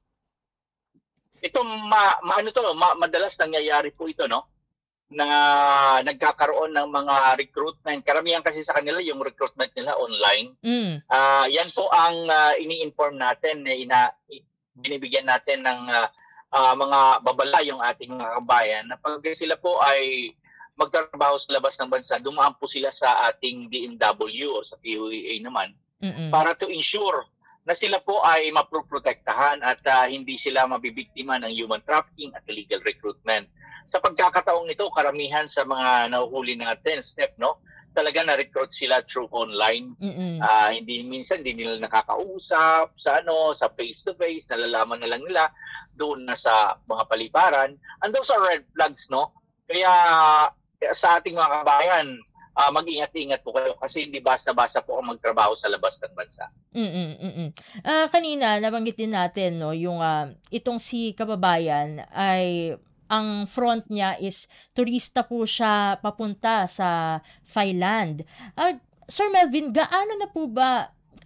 Ito, madalas nangyayari po ito, no? Na nagkakaroon ng mga recruitment. Karamihan kasi sa kanila yung recruitment nila online. Yan po ang ini-inform natin, binibigyan natin ng mga babala yung ating mga kabayan na pag sila po ay magtatrabaho sa labas ng bansa, dumaan po sila sa ating DMW o sa PUEA naman para to ensure na sila po ay maproprotektahan at hindi sila mabibiktima ng human trafficking at illegal recruitment. Sa pagkakataong ito, karamihan sa mga nahuhuli natin, step, no? Talaga na-recruit sila through online. Hindi nila nakakausap sa face-to-face, nalalaman na lang nila doon na sa mga paliparan. And those are red flags, no? Kaya sa ating mga kabayan, mag-ingat-ingat po kayo kasi hindi basta-basta po ang magtrabaho sa labas ng bansa. Kanina, nabanggit din natin, no, yung itong si kababayan ay ang front niya is turista po siya papunta sa Thailand. Sir Melvin, gaano na po ba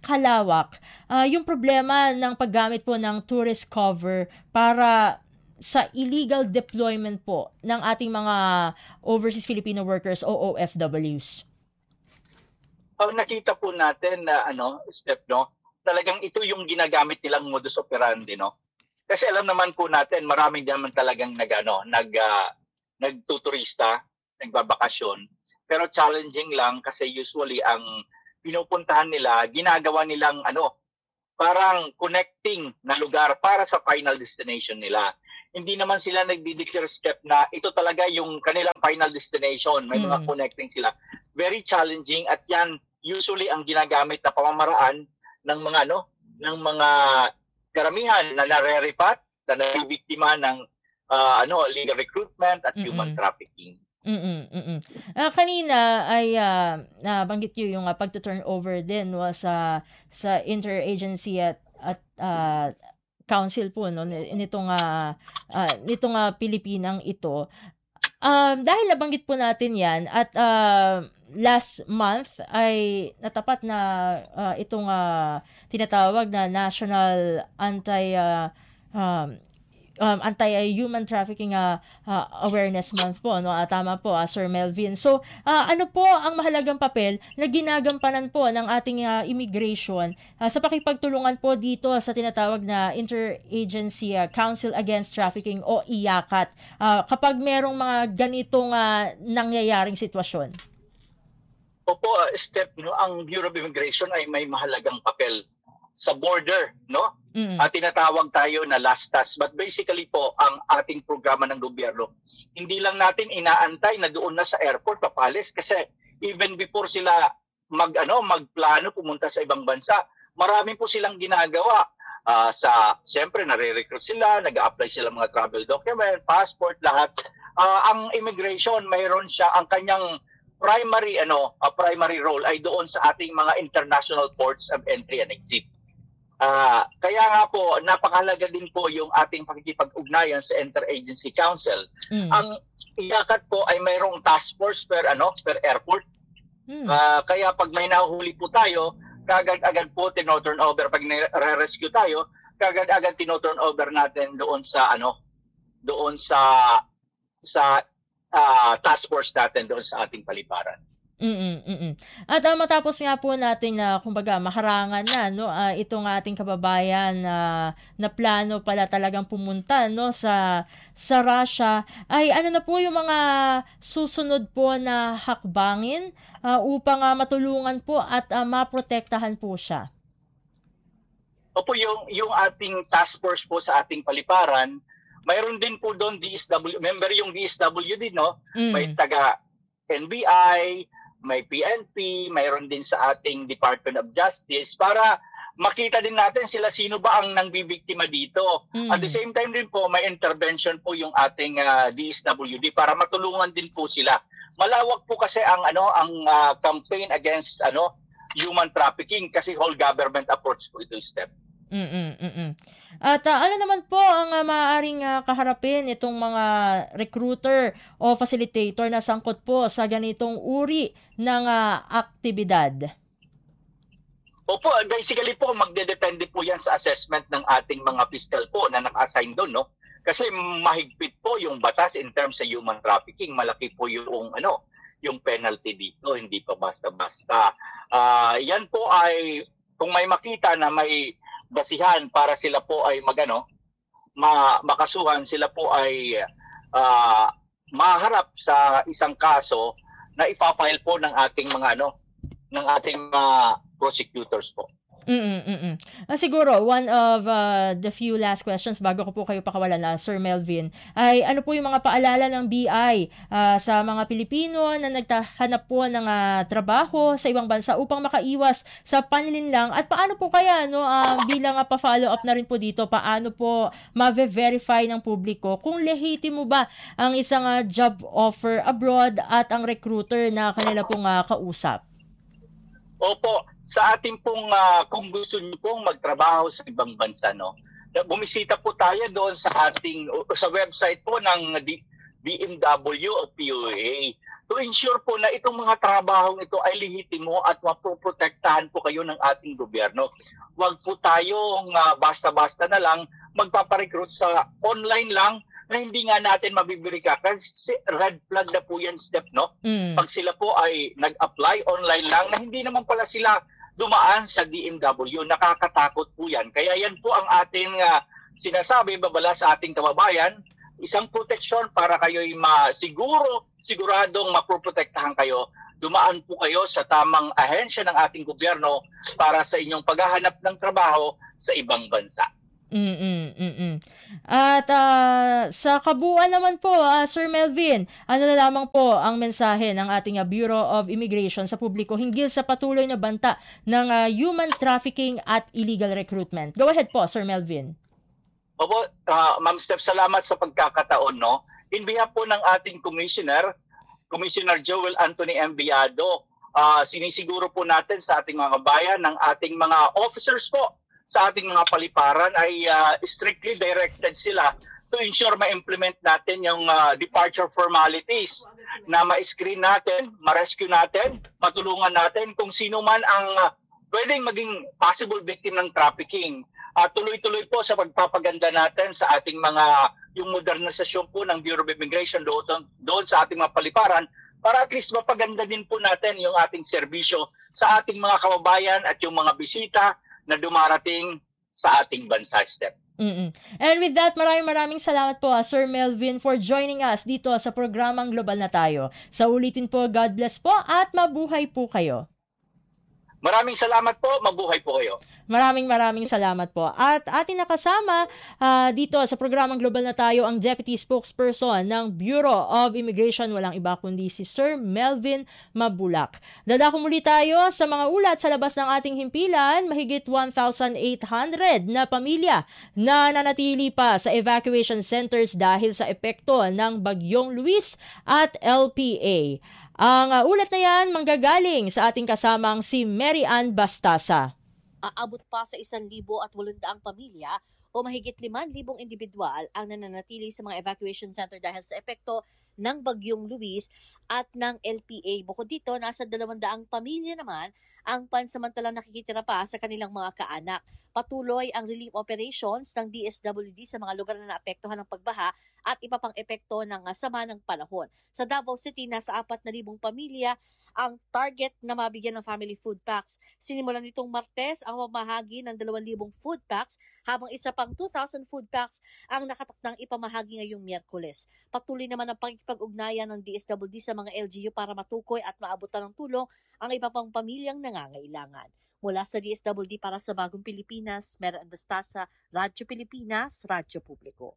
kalawak yung problema ng paggamit po ng tourist cover para sa illegal deployment po ng ating mga overseas Filipino workers o OFWs? Nakita po natin na step, no, talagang ito yung ginagamit nilang modus operandi, no. Kasi alam naman po natin, marami naman talagang nagtuturista, nagbabakasyon. Pero challenging lang kasi usually ang pinupuntahan nila, ginagawa nilang parang connecting na lugar para sa final destination nila. Hindi naman sila nagdi-declare step na ito talaga yung kanilang final destination. May mga connecting sila. Very challenging at yan usually ang ginagamit na pamamaraan ng mga ng mga karamihan na nareripat, na nabibiktima ng illegal recruitment at human trafficking. Kanina ay nabanggit niyo yung pagto-turnover din sa interagency at council po nitong Pilipinang ito. Dahil nabanggit po natin yan at last month ay natapat na itong tinatawag na National Anti-Human Trafficking Awareness Month po, no? Tama po, Sir Melvin. So, ano po ang mahalagang papel na ginagampanan po ng ating immigration sa pakipagtulungan po dito sa tinatawag na Interagency Council Against Trafficking o IACAT kapag merong mga ganitong nangyayaring sitwasyon? Opo, step, no, ang Bureau of Immigration ay may mahalagang papel sa border, no? Tinatawag tayo na LASTAS. But basically po, ang ating programa ng gobyerno, hindi lang natin inaantay na doon na sa airport papalis kasi even before sila magplano pumunta sa ibang bansa, marami po silang ginagawa. Siyempre, nare-recruit sila, nag-a-apply sila mga travel document, passport, lahat. Ang immigration, mayroon siya, ang kanyang primary role ay doon sa ating mga international ports of entry and exit. Kaya nga po, napakahalaga din po yung ating pakikipag-ugnayan sa Interagency Council. Ang IACAT po ay mayroong task force per airport. Kaya pag may nahuli po tayo, kagad-agad po tino-turn over. Pag nare-rescue tayo, kagad-agad tino-turn over natin doon sa task force natin doon sa ating paliparan. At matapos nga po natin na kumbaga maharangan na itong ating kababayan na plano pala talagang pumunta sa Russia, ay ano na po yung mga susunod po na hakbangin upang matulungan po at maprotektahan po siya? Opo, yung ating task force po sa ating paliparan, mayroon din po doon DSW, member yung DSW din, no? May taga NBI, may PNP, mayroon din sa ating Department of Justice para makita din natin sino ba ang nangbibiktima dito. At the same time din po, may intervention po yung ating DSWD para matulungan din po sila. Malawak po kasi ang campaign against human trafficking kasi whole government approach po ito step. At ano naman po ang maaaring kaharapin itong mga recruiter o facilitator na sangkot po sa ganitong uri ng aktibidad? Opo, basically po magdedepende po yan sa assessment ng ating mga fiscal po na naka-assign doon, no? Kasi mahigpit po yung batas in terms sa human trafficking. Malaki po yung penalty dito, hindi pa basta-basta. Yan po ay kung may makita na may basihan para sila po ay makasuhan, sila po ay maharap sa isang kaso na ipafile po ng ating mga prosecutors po. Siguro, one of the few last questions bago ko po kayo pakawalan na Sir Melvin, ay ano po yung mga paalala ng BI sa mga Pilipino na naghahanap po ng trabaho sa ibang bansa upang makaiwas sa panlilinlang at paano po kaya bilang pa-follow up na rin po dito, paano po ma-verify ng publiko kung lehitimo ba ang isang job offer abroad at ang recruiter na kanila pong kausap? Opo, sa ating pong kung gusto niyo pong magtrabaho sa ibang bansa, bumisita po tayo doon sa website po ng DMW o POA. to ensure po na itong mga trabahong ito ay lehitimo at mapoprotektahan po kayo ng ating gobyerno. Huwag po tayong basta-basta na lang magpaparecruit sa online lang na hindi nga natin mabibirika. Kasi red flag na po yan, Steph, no? Pag sila po ay nag-apply online lang na hindi naman pala sila dumaan sa DMW, nakakatakot po yan. Kaya yan po ang ating sinasabi, babala sa ating kababayan, isang proteksyon para kayo'y siguradong mapoprotektahan kayo. Dumaan po kayo sa tamang ahensya ng ating gobyerno para sa inyong paghahanap ng trabaho sa ibang bansa. At sa kabuuan naman po, Sir Melvin, ano na lamang po ang mensahe ng ating Bureau of Immigration sa publiko hinggil sa patuloy na banta ng human trafficking at illegal recruitment? Go ahead po, Sir Melvin. Opo, Ma'am Steph, salamat sa pagkakataon. No? In behalf po ng ating Commissioner Joel Anthony Embiado, sinisiguro po natin sa ating mga bayan, ng ating mga officers po, sa ating mga paliparan ay strictly directed sila to ensure ma-implement natin yung departure formalities na ma-screen natin, ma-rescue natin, matulungan natin kung sino man ang pwedeng maging possible victim ng trafficking. Tuloy-tuloy po sa pagpapaganda natin sa ating yung modernisasyon po ng Bureau of Immigration doon sa ating mga paliparan para at least mapaganda din po natin yung ating serbisyo sa ating mga kababayan at yung mga bisita na dumarating sa ating bansa, Steph. And with that, maraming salamat po, Sir Melvin, for joining us dito sa programang Global na Tayo. Sa ulitin po, God bless po at mabuhay po kayo. Maraming salamat po, mabuhay po kayo. Maraming salamat po. At ating nakasama dito sa programang Global na Tayo ang Deputy Spokesperson ng Bureau of Immigration, walang iba kundi si Sir Melvin Mabulak. Dadako muli tayo sa mga ulat sa labas ng ating himpilan. Mahigit 1,800 na pamilya na nanatili pa sa evacuation centers dahil sa epekto ng Bagyong Luis at LPA. Ang ulat na yan manggagaling sa ating kasamang si Mary Ann Bastasa. Aabot pa sa 1,800 pamilya o mahigit 5,000 individual ang nananatili sa mga evacuation center dahil sa epekto ng Bagyong Luis at ng LPA. Bukod dito, nasa 200 pamilya naman ang pansamantalang nakikitira pa sa kanilang mga kaanak. Patuloy ang relief operations ng DSWD sa mga lugar na naapektuhan ng pagbaha at iba pang epekto ng sama ng panahon. Sa Davao City, nasa 4,000 pamilya ang target na mabigyan ng family food packs. Sinimulan nitong Martes ang pamahagi ng 2,000 food packs habang isa pang 2,000 food packs ang nakatakdang ipamahagi ngayong Miyerkules. Patuloy naman ang pakikipag-ugnayan ng DSWD sa mga LGU para matukoy at maabutan ng tulong ang iba pang pamilyang nangangailangan. Mula sa DSWD para sa Bagong Pilipinas, Mary Ann Bastasa, Radyo Pilipinas, Radyo Publiko.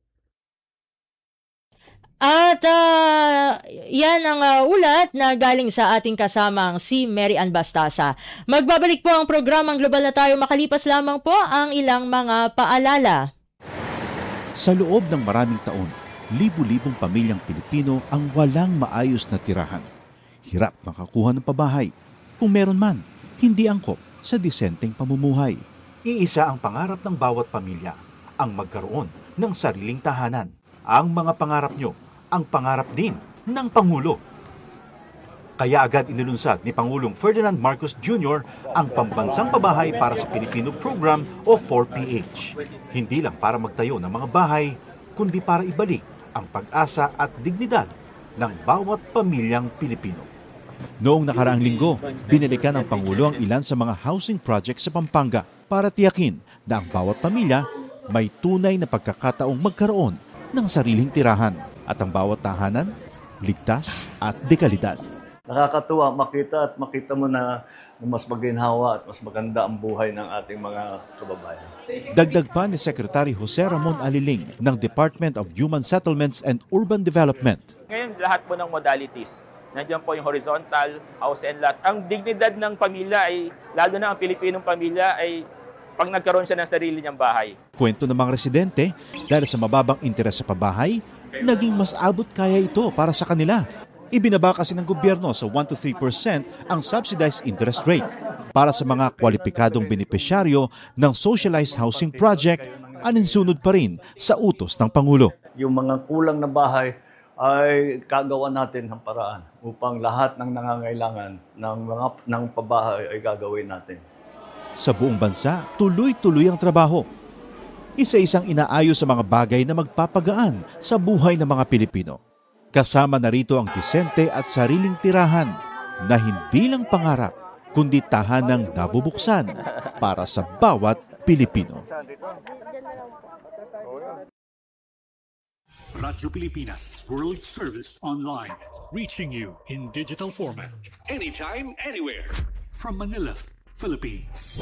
At yan ang ulat na galing sa ating kasamang si Mary Ann Bastasa. Magbabalik po ang programang Global na Tayo makalipas lamang po ang ilang mga paalala. Sa loob ng maraming taon, libu-libong pamilyang Pilipino ang walang maayos na tirahan. Hirap makakuha ng pabahay. Kung meron man, hindi angkop sa disenteng pamumuhay. Iisa ang pangarap ng bawat pamilya, ang magkaroon ng sariling tahanan. Ang mga pangarap nyo, ang pangarap din ng Pangulo. Kaya agad inilunsad ni Pangulong Ferdinand Marcos Jr. ang Pambansang Pabahay para sa Pilipino Program o 4PH. Hindi lang para magtayo ng mga bahay, kundi para ibalik ang pag-asa at dignidad ng bawat pamilyang Pilipino. Noong nakaraang linggo, binalikan ng Pangulo ang ilan sa mga housing projects sa Pampanga para tiyakin na ang bawat pamilya may tunay na pagkakataong magkaroon ng sariling tirahan at ang bawat tahanan ligtas at dekalidad. Nakakatuwa makita mo na mas maginhawa at mas maganda ang buhay ng ating mga kababayan. Dagdag pa ni Secretary Jose Ramon Aliling ng Department of Human Settlements and Urban Development. Ngayon lahat po ng modalities, nandiyan po yung horizontal, house and lot. Ang dignidad ng pamilya ay, lalo na ang Pilipinong pamilya ay pag nagkaroon siya ng sarili niyang bahay. Kwento ng mga residente, dahil sa mababang interes sa pabahay, naging mas abot kaya ito para sa kanila. Ibinaba kasi ng gobyerno sa 1 to 3% ang subsidized interest rate para sa mga kwalipikadong benepisyaryo ng socialized housing project, aninsunod pa rin sa utos ng Pangulo. Yung mga kulang na bahay, ay kagawa natin ng paraan upang lahat ng nangangailangan ng pabahay ay gagawin natin. Sa buong bansa, tuloy-tuloy ang trabaho. Isa-isang inaayos sa mga bagay na magpapagaan sa buhay ng mga Pilipino. Kasama na rito ang disente at sariling tirahan na hindi lang pangarap, kundi tahanang nabubuksan para sa bawat Pilipino. Radyo Pilipinas World Service Online, reaching you in digital format, anytime, anywhere, from Manila, Philippines.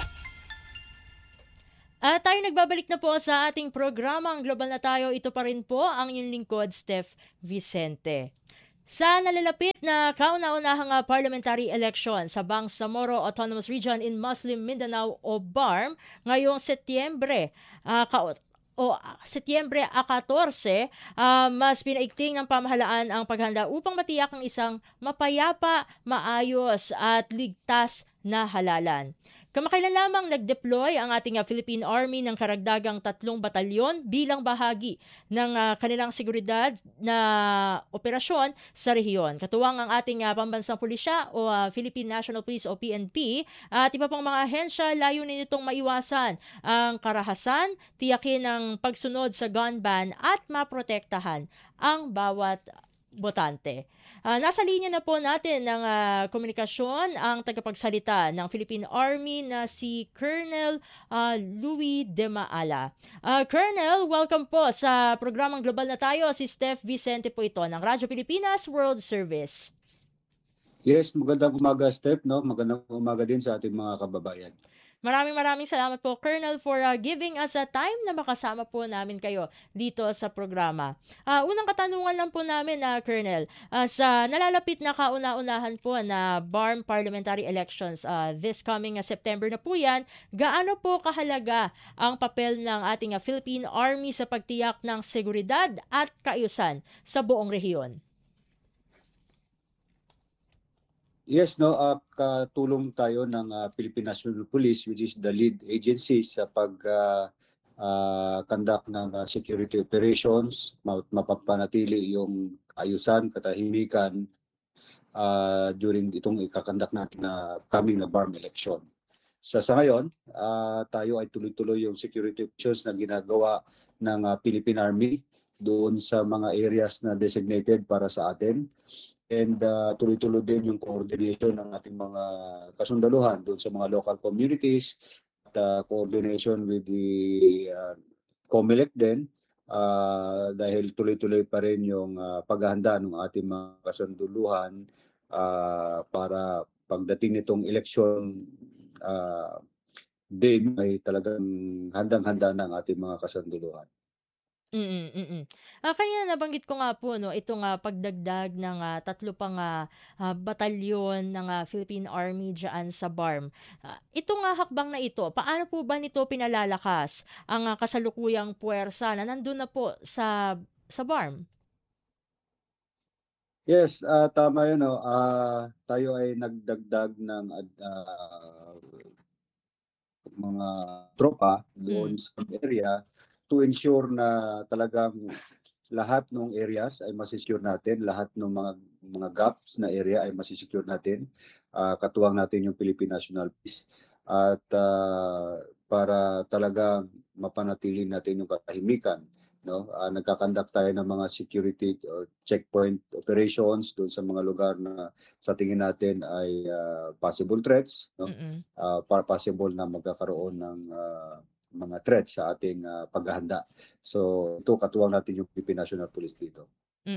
At tayo nagbabalik na po sa ating programang Global na Tayo. Ito pa rin po ang inyong lingkod, Steph Vicente. Sa nalalapit na kauna-unahang parliamentary election sa Bangsamoro Autonomous Region in Muslim Mindanao o BARM ngayong Setyembre, Setyembre 14, mas pinaigting ng pamahalaan ang paghanda upang matiyak ang isang mapayapa, maayos at ligtas na halalan. Kamakailan lamang nag-deploy ang ating Philippine Army ng karagdagang 3 batalyon bilang bahagi ng kanilang seguridad na operasyon sa rehiyon. Katuwang ang ating pambansang pulisya o Philippine National Police o PNP at iba pang mga ahensya, layunin nitong maiwasan ang karahasan, tiyakin ang pagsunod sa gun ban at maprotektahan ang bawat botante. Nasa linya na po natin ng komunikasyon ang tagapagsalita ng Philippine Army na si Colonel Louis De Maala. Colonel, welcome po sa programang Global na Tayo. Si Steph Vicente po ito ng Radyo Pilipinas World Service. Yes, magandang umaga, Steph. No? Magandang umaga din sa ating mga kababayan. Maraming salamat po, Colonel, for giving us a time na makasama po namin kayo dito sa programa. Unang katanungan lang po namin, Colonel, sa nalalapit na kauna-unahan po na BARM parliamentary elections this coming September na po yan, gaano po kahalaga ang papel ng ating Philippine Army sa pagtiyak ng seguridad at kaayusan sa buong rehiyon? Yes, no, katulong tayo ng Philippine National Police, which is the lead agency sa pag-conduct ng security operations, mapapanatili yung ayusan, katahimikan during itong ikakandak natin na coming na BARM election. Sa ngayon, tayo ay tuloy-tuloy yung security operations na ginagawa ng Philippine Army doon sa mga areas na designated para sa atin. And tuloy-tuloy din yung coordination ng ating mga kasundaluhan doon sa mga local communities at coordination with the COMELEC din dahil tuloy-tuloy pa rin yung paghahanda ng ating mga kasundaluhan para pagdating nitong election din ay talagang handang-handa ng ating mga kasundaluhan. Kanina nabanggit ko nga po itong pagdagdag ng 3 pang batalyon ng Philippine Army diyan sa BARM. Itong hakbang na ito, paano po ba nito pinalalakas ang kasalukuyang puwersa na nandun na po sa BARM? Yes, tama yun. Tayo ay nagdagdag ng mga tropa doon sa area to ensure na talagang lahat ng areas ay masisecure natin, lahat ng mga gaps na area ay masisecure natin. Katuwang natin yung Philippine National Police. At para talagang mapanatili natin yung katahimikan, no? Nagkakandak tayo ng mga security checkpoint operations doon sa mga lugar na sa tingin natin ay possible threats, no? Possible na magkakaroon ng mga threats sa ating paghahanda. So ito katuwang natin yung Philippine National Police dito.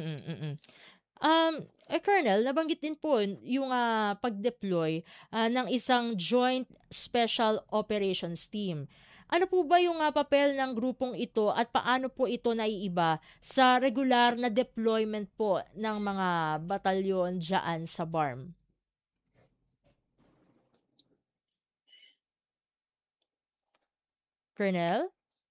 Colonel, nabanggit din po yung pag-deploy ng isang Joint Special Operations Team. Ano po ba yung papel ng grupong ito at paano po ito naiiba sa regular na deployment po ng mga batalyon dyan sa BARM? Colonel?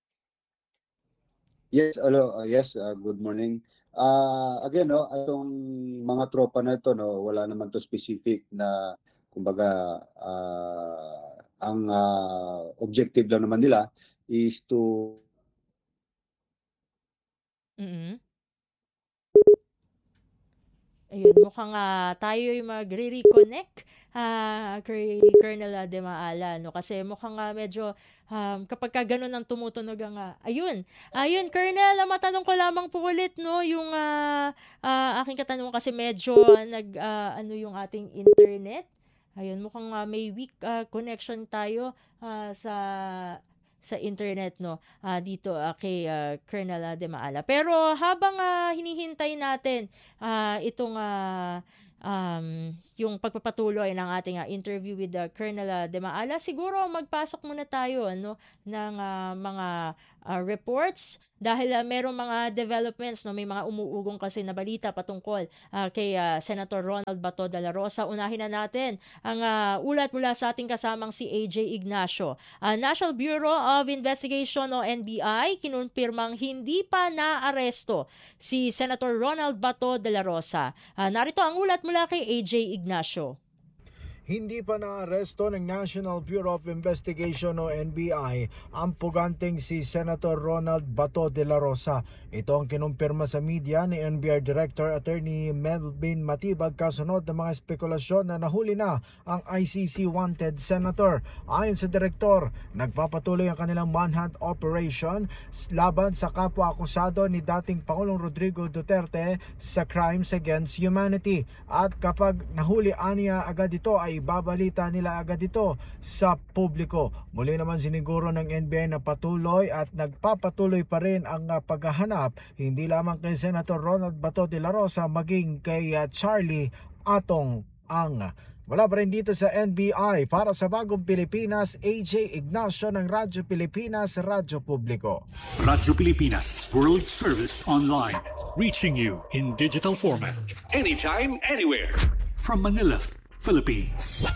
Yes, hello. Yes, good morning. Again, itong mga tropa na ito, wala naman to specific na, kumbaga, ang objective lang naman nila is to Ayun, mukhang tayo'y magre-reconnect kay Colonel De Maala, no? Kasi mukhang medyo kapag ka ganun ang tumutunog ang ayun Colonel, matanong ko lamang po ulit, no, yung aking katanungan kasi medyo ano yung ating internet. Ayun, mukhang may weak connection tayo sa internet, no, dito kay Colonel De Maala. Pero habang hinihintay natin itong yung pagpapatuloy ng ating interview with Colonel De Maala, siguro magpasok muna tayo, no, ng mga reports dahil merong mga developments, no, may mga umuugong kasi na balita patungkol kay Senator Ronald Bato de la Rosa. Unahin na natin ang ulat mula sa ating kasamang si AJ Ignacio. National Bureau of Investigation o NBI kinumpirmang hindi pa naaresto si Senator Ronald Bato de la Rosa. Narito ang ulat mula kay AJ Ignacio. Hindi pa naaresto ng National Bureau of Investigation o NBI ang puganteng si Senator Ronald Bato de la Rosa. Ito ang kinumpirma sa media ni NBI Director Attorney Melvin Matibag kasunod ng mga spekulasyon na nahuli na ang ICC wanted senator. Ayon sa direktor, nagpapatuloy ang kanilang manhunt operation laban sa kapwa-akusado ni dating Pangulong Rodrigo Duterte sa crimes against humanity. At kapag nahuli aniya agad ito ay ibabalita nila agad ito sa publiko. Muli naman siniguro ng NBI na patuloy at nagpapatuloy pa rin ang paghahanap hindi lamang kay Senator Ronald Bato de la Rosa maging kay Charlie Atong Ang. Wala pa rin dito sa NBI. Para sa Bagong Pilipinas, AJ Ignacio ng Radyo Pilipinas, Radyo Publiko. Radyo Pilipinas World Service Online, reaching you in digital format anytime, anywhere from Manila, Philippines.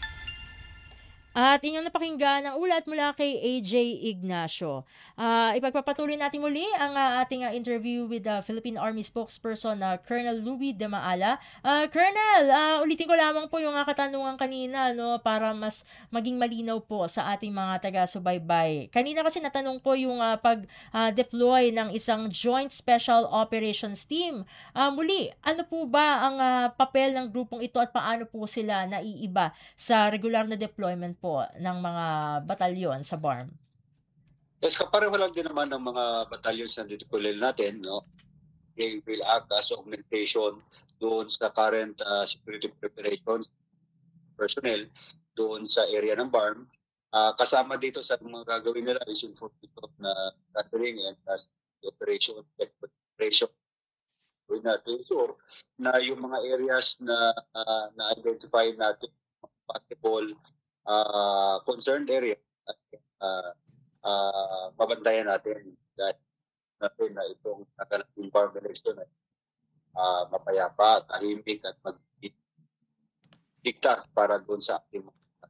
At inyong napakinggan ang ulat mula kay AJ Ignacio. Ipagpapatuloy natin muli ang ating interview with the Philippine Army spokesperson Colonel Louis De Maala. Colonel, ulitin ko lamang po yung katanungan kanina, no, para mas maging malinaw po sa ating mga taga-subaybay. Kanina kasi natanong ko yung pag-deploy ng isang Joint Special Operations Team. Muli, ano po ba ang papel ng grupong ito at paano po sila naiiba sa regular na deployment po ng mga batalyon sa BARM? Yes, kapareho lang din naman ng mga battalions na deploy natin, no? They will act as augmentation doon sa current security preparations personnel doon sa area ng BARM. Kasama dito sa mga gagawin nila is information na gathering and operation, to ensure na yung mga areas na na-identify natin possible concerned area pabandayan natin dahil natin na itong naganaping BARM election ay mapayapa, tahimik at magdikta para doon sa ating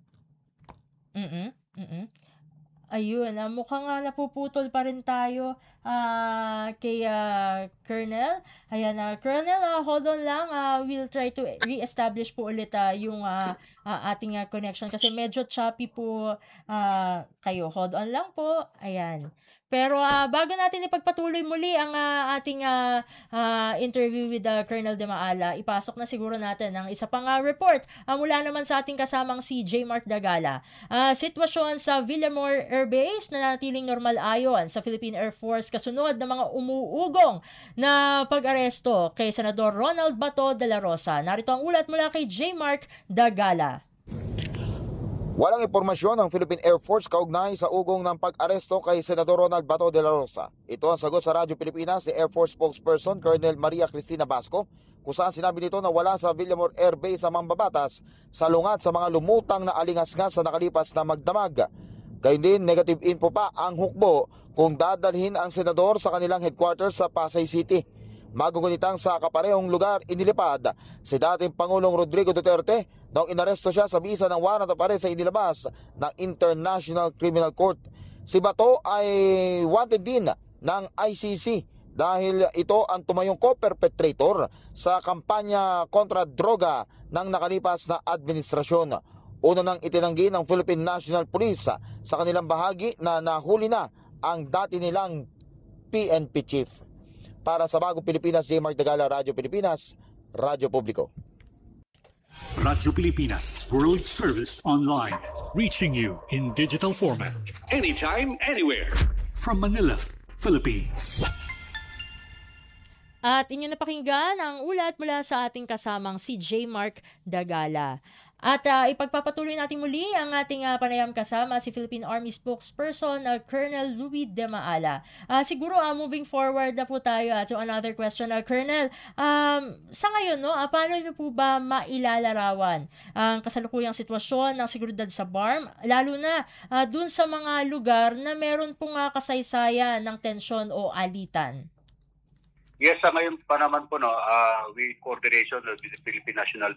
Ayun, mukhang napuputol pa rin tayo kay Colonel. Ayan, Colonel, hold on lang. We'll try to re-establish po ulit yung ating connection kasi medyo choppy po kayo. Hold on lang po. Ayan. Pero bago natin ipagpatuloy muli ang ating interview with Colonel De Maala, ipasok na siguro natin ang isa pang report mula naman sa ating kasamang si J. Mark Dagala. Sitwasyon sa Villamor Air Base na natiling normal ayon sa Philippine Air Force kasunod ng mga umuugong na pag-aresto kay Senador Ronald Bato de la Rosa. Narito ang ulat mula kay J. Mark Dagala. Walang impormasyon ng Philippine Air Force kaugnay sa ugong ng pag-aresto kay Senador Ronald Bato de la Rosa. Ito ang sagot sa Radyo Pilipinas ni Air Force spokesperson Colonel Maria Cristina Basco, kung saan sinabi nito na wala sa Villamor Air Base ang mambabatas salungat sa mga lumutang na alingas-ngas sa nakalipas na magdamag. Gayun din, negative info pa ang hukbo kung dadalhin ang senador sa kanilang headquarters sa Pasay City. Magugunitang sa kaparehong lugar inilipad si dating Pangulong Rodrigo Duterte nang inaresto siya sa bisa ng warrant of arrest sa inilabas ng International Criminal Court. Si Bato ay wanted din ng ICC dahil ito ang tumayong co-perpetrator sa kampanya kontra droga ng nakalipas na administrasyon. Una nang itinanggi ng Philippine National Police sa kanilang bahagi na nahuli na ang dati nilang PNP chief. Para sa Bagong Pilipinas, J. Mark Dagala, Radyo Pilipinas, Radyo Publiko. Radyo Pilipinas World Service Online, reaching you in digital format. Anytime, anywhere. From Manila, Philippines. At inyo napakinggan ang ulat mula sa ating kasamang si J. Mark Dagala. At ipagpapatuloy natin muli ang ating panayam kasama si Philippine Army spokesperson Colonel Louis De Maala. Siguro moving forward na po tayo to another question. Colonel, sa ngayon, paano niyo po ba mailalarawan ang kasalukuyang sitwasyon ng seguridad sa BARM, lalo na dun sa mga lugar na meron pong kasaysayan ng tensyon o alitan? Yes, sa ngayon pa naman po, we coordination with the Philippine National